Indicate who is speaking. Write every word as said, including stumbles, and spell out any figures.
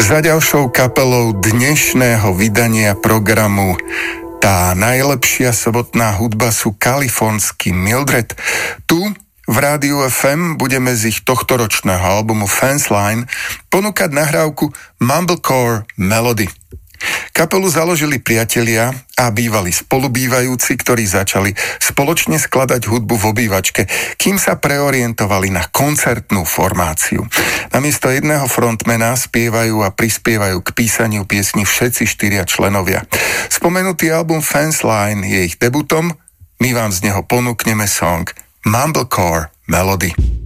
Speaker 1: Za ďalšou kapelou dnešného vydania programu Tá najlepšia sobotná hudba sú kalifornskí Mildred. Tu v Rádiu ef em budeme z ich tohtoročného albumu Fence Line ponúkať nahrávku Mumblecore Melody. Kapelu založili priatelia a bývali spolubývajúci, ktorí začali spoločne skladať hudbu v obývačke, kým sa preorientovali na koncertnú formáciu. Namiesto jedného frontmana spievajú a prispievajú k písaniu piesní všetci štyria členovia. Spomenutý album Fence Line je ich debutom, my vám z neho ponúkneme song Mumblecore Melody.